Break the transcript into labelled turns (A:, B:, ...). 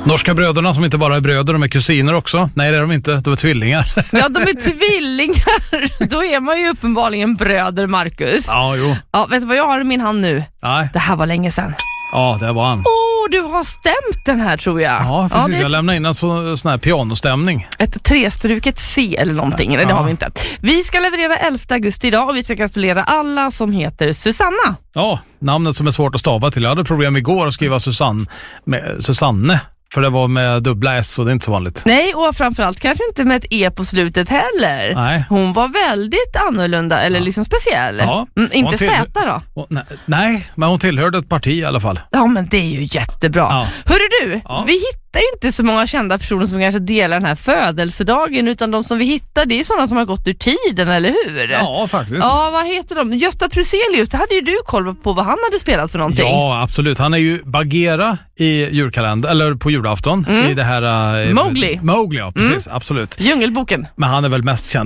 A: Norska bröderna som inte bara är bröder, de är kusiner också. Nej, det är de inte, de är tvillingar.
B: Ja, de är tvillingar. Då är man ju uppenbarligen bröder, Marcus.
A: Ja, jo.
B: Ja, vet du vad jag har i min hand nu?
A: Nej.
B: Det här var länge sedan.
A: Ja, det var han.
B: Du har stämt den här, tror jag.
A: Ja, precis. Jag lämnade in en sån här pianostämning.
B: Ett trestruket C eller någonting. Nej, det har vi inte. Vi ska leverera 11 augusti idag och vi ska gratulera alla som heter Susanna.
A: Ja, namnet som är svårt att stava till. Jag hade problem igår att skriva Susanne. För det var med dubbla S och det är inte så vanligt.
B: Nej, och framförallt kanske inte med ett E på slutet heller.
A: Nej.
B: Hon var väldigt annorlunda, eller liksom speciell.
A: Ja.
B: Inte Z då?
A: Nej, men hon tillhörde ett parti i alla fall.
B: Ja, men det är ju jättebra. Ja. Hörru du, vi hittar ju inte så många kända personer som kanske delar den här födelsedagen, utan de som vi hittar, det är sådana som har gått ur tiden, eller hur?
A: Ja, faktiskt.
B: Ja, vad heter de? Gösta Pruselius, det hade ju du koll på vad han hade spelat för någonting.
A: Ja, absolut. Han är ju Bagheera i julkalender, eller på julafton i det här...
B: Mowgli.
A: Mowgli, ja, precis, absolut.
B: Djungelboken.
A: Men han är väl mest känd